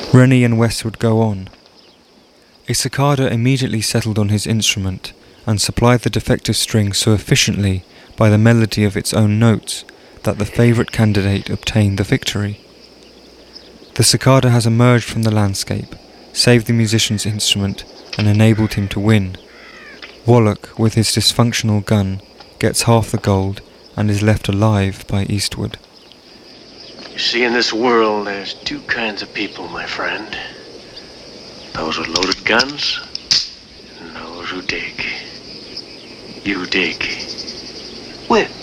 Rennie and Westwood go on. A cicada immediately settled on his instrument and supplied the defective string so efficiently by the melody of its own notes that the favourite candidate obtained the victory. The cicada has emerged from the landscape, saved the musician's instrument, and enabled him to win. Wallach, with his dysfunctional gun, gets half the gold and is left alive by Eastwood. You see, in this world, there's two kinds of people, my friend. Those with loaded guns, and those who dig. You dig. Where?